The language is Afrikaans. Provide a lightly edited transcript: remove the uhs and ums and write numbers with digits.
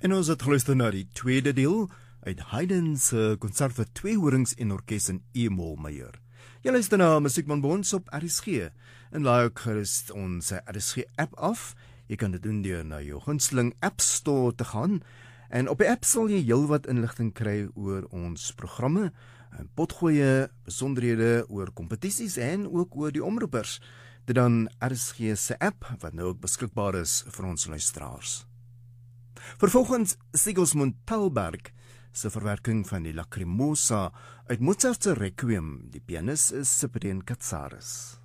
En ons het geluister na die tweede deel uit Haydn se konsert vir 2 horings en orkes in E-mol majeur. Jy luister na Musiek van Bons op RSG en laai ook gerus ons RSG app af. Jy kan dit doen deur na jou gunsteling App Store te gaan en op die app sal jy heelwat inligting kry oor ons programme, potgoeie, besonderhede oor kompetisies en ook oor die omroepers. Dit dan RSG se app wat nou ook beskikbaar is vir ons luisteraars. Vervolgens Sigismund Thalberg se verwerking van die Lacrimosa uit Mozart se Requiem. Die pianis is Cyprian Katsaris.